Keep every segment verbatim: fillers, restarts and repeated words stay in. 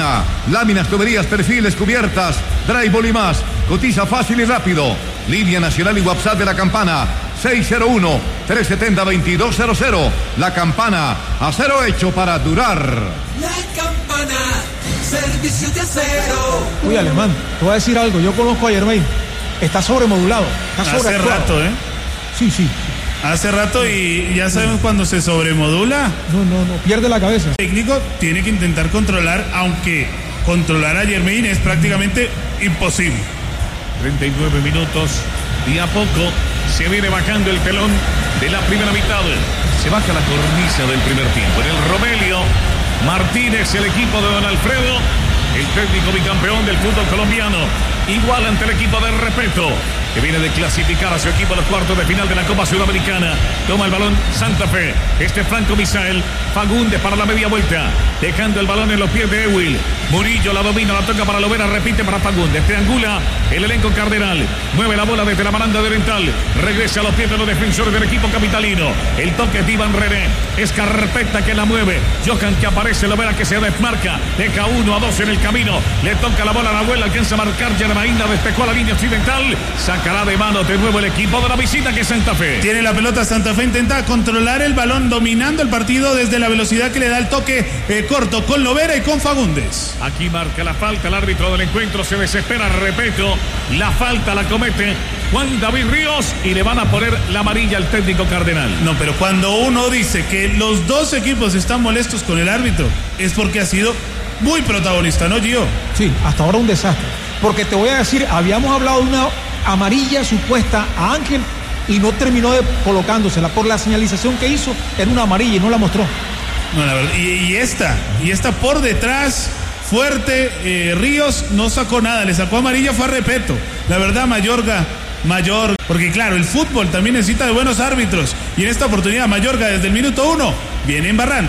Campana. Láminas, tuberías, perfiles, cubiertas, drywall y más. Cotiza fácil y rápido. Línea nacional y WhatsApp de La Campana. seis cero uno, tres siete cero, dos dos cero cero. La Campana, acero hecho para durar. La Campana, servicio de acero. Uy, Alemán, te voy a decir algo. Yo conozco a Germain. Está sobremodulado. Está Hace rato, ¿eh? Sí, sí. Hace rato y ya sabemos cuando se sobremodula. No, no, no. Pierde la cabeza. El técnico tiene que intentar controlar, aunque controlar a Germain es prácticamente imposible. treinta y nueve minutos y a poco se viene bajando el telón de la primera mitad. Se baja la cornisa del primer tiempo. En el Romelio Martínez, el equipo de Don Alfredo, el técnico bicampeón del fútbol colombiano, igual ante el equipo de Repeto, que viene de clasificar a su equipo a los cuartos de final de la Copa Sudamericana. Toma el balón Santa Fe. Este Franco Misael. Fagundes para la media vuelta, dejando el balón en los pies de Ewil. Murillo la domina, la toca para Lovera, repite para Fagundes. Triangula el elenco cardenal. Mueve la bola desde la baranda de Oriental. Regresa a los pies de los defensores del equipo capitalino. El toque es de Iván René. Es Carpeta que la mueve. Johan que aparece, Lovera que se desmarca. Deja uno a dos en el camino. Le toca la bola a la abuela, alcanza a marcar Germaina, despejó a la línea occidental. Sacará de mano de nuevo el equipo de la visita que es Santa Fe. Tiene la pelota Santa Fe, intenta controlar el balón, dominando el partido desde la velocidad que le da el toque eh, corto con Lovera y con Fagundes. Aquí marca la falta, el árbitro del encuentro se desespera, repito, la falta la comete Juan David Ríos y le van a poner la amarilla al técnico cardenal. No, pero cuando uno dice que los dos equipos están molestos con el árbitro, es porque ha sido muy protagonista, ¿no, Gio? Sí, hasta ahora un desastre. Porque te voy a decir, habíamos hablado de una amarilla supuesta a Ángel y no terminó de colocándosela por la señalización que hizo, era una amarilla y no la mostró. No, la verdad, y, y esta, y esta por detrás, fuerte, eh, Ríos no sacó nada, le sacó amarilla, fue a Repeto. La verdad, Mayorga, Mayor, porque claro, el fútbol también necesita de buenos árbitros, y en esta oportunidad Mayorga desde el minuto uno viene embarrando.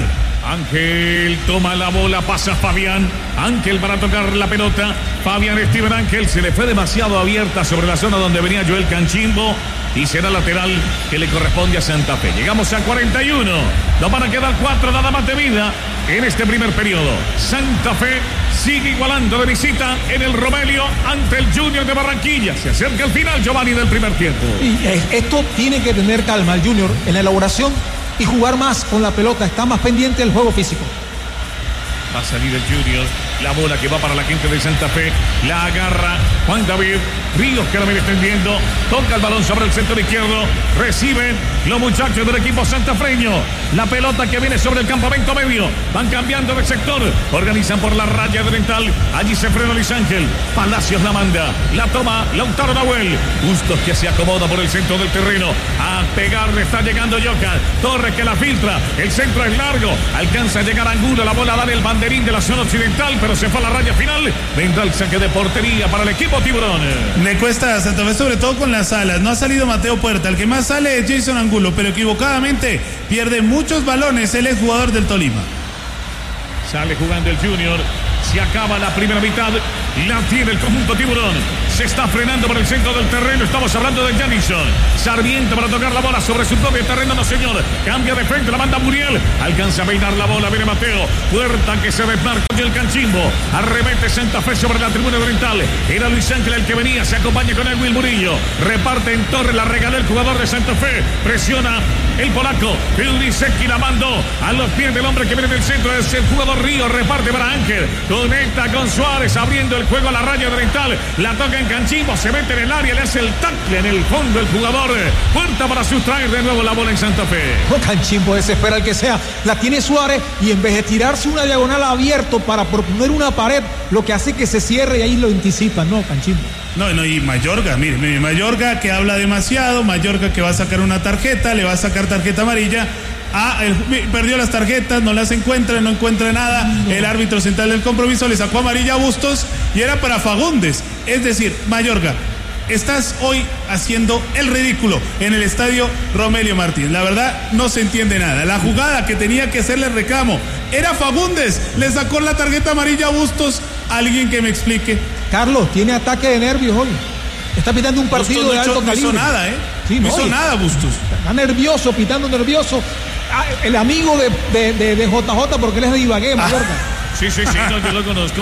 Ángel toma la bola, pasa Fabián. Ángel para tocar la pelota. Fabián Steven Ángel se le fue demasiado abierta sobre la zona donde venía Joel Canchimbo. Y será lateral que le corresponde a Santa Fe. Llegamos a cuarenta y uno. Nos van a quedar cuatro nada más de vida en este primer periodo. Santa Fe sigue igualando de visita en el Romelio ante el Junior de Barranquilla. Se acerca el final, Giovanni, del primer tiempo. Y esto tiene que tener calma el Junior en la elaboración y jugar más con la pelota, está más pendiente del juego físico. Va a salir el Junior, la bola que va para la gente de Santa Fe, la agarra Juan David Ríos, que la viene extendiendo, toca el balón sobre el sector izquierdo, reciben los muchachos del equipo santafreño, la pelota que viene sobre el campamento medio, van cambiando de sector, organizan por la raya de Oriental, allí se frena Luis Ángel, Palacios la manda, la toma Lautaro Nahuel, Bustos que se acomoda por el centro del terreno, a pegarle está llegando Johan, Torres que la filtra, el centro es largo, alcanza a llegar a Angulo, la bola da el banderín de la zona occidental, pero se fue a la raya final, vendrá el saque de portería para el equipo Tiburón. Le cuesta a Santa Fe, sobre todo con las alas. No ha salido Mateo Puerta, el que más sale es Jason Angulo, pero equivocadamente pierde muchos balones el exjugador del Tolima. Sale jugando el Junior, se acaba la primera mitad, la tiene el conjunto Tiburón, se está frenando por el centro del terreno, estamos hablando de Janison, Sarmiento para tocar la bola sobre su propio terreno, no señor, cambia de frente, la manda Muriel, alcanza a peinar la bola, viene Mateo, Puerta que se desmarca el Canchimbo, arremete Santa Fe sobre la tribuna oriental, era Luis Ángel el que venía, se acompaña con el Will Murillo, reparte en torre, la regaló el jugador de Santa Fe, presiona el polaco, Pilisecki la mandó a los pies del hombre que viene del centro, es el jugador Río, reparte para Ángel, conecta con Suárez, abriendo el juego a la raya oriental, la toca en Canchimbo, se mete en el área, le hace el tackle en el fondo el jugador, Puerta para sustraer de nuevo la bola en Santa Fe. No, Canchimbo desespera el que sea, la tiene Suárez y en vez de tirarse una diagonal abierto para proponer una pared, lo que hace que se cierre y ahí lo anticipa, no, Canchimbo. No, no, y Mayorga, mire, mire, Mayorga que habla demasiado, Mayorga que va a sacar una tarjeta, le va a sacar tarjeta amarilla. Ah, el, perdió las tarjetas, no las encuentra, no encuentra nada. No. El árbitro central del compromiso le sacó amarilla a Bustos y era para Fagundes. Es decir, Mayorga, estás hoy haciendo el ridículo en el estadio Romelio Martínez. La verdad, no se entiende nada. La jugada que tenía que hacerle reclamo era Fagundes, le sacó la tarjeta amarilla a Bustos. Alguien que me explique. Carlos, tiene ataque de nervios hoy. Está pitando un partido Bustos de alto no calibre. No hizo nada, ¿eh? Sí, no, no hizo nada, Bustos. Está nervioso, pitando nervioso. Ah, el amigo de, de, de, de J J, porque él es de Ibagué, Mallorca. Ah, sí, sí, sí, no, yo lo conozco.